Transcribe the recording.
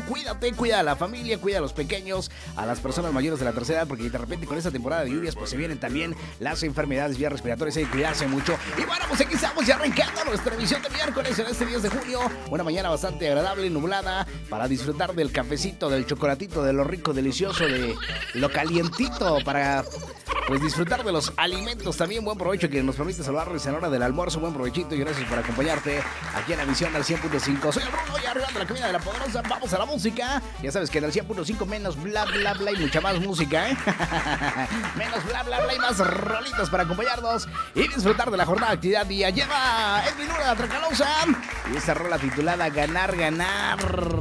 cuídate, cuida a la familia, cuida a los pequeños, a las personas mayores de la tercera edad, porque de repente con esta temporada de lluvias pues se vienen también las enfermedades vías respiratorias, hay que cuidarse mucho. Y bueno, pues aquí estamos ya arrancando nuestra emisión de miércoles en este 10 de junio, una mañana bastante agradable, nublada, para disfrutar del cafecito, del chocolatito, de lo rico, delicioso, de lo calientito, para pues disfrutar de los alimentos. También buen provecho que nos permite saludarles en hora del almuerzo. Buen provechito y gracias por acompañarte aquí en la emisión del 100.5. Soy el Bruno y arriba de la cabina de la poderosa. Vamos a la música. Ya sabes que en el 100.5 menos bla bla bla y mucha más música, ¿eh? Menos bla bla bla y más rolitos para acompañarnos y disfrutar de la jornada de actividad día. Lleva Edwin Luna Tracalosa y esta rola titulada Ganar, Ganar.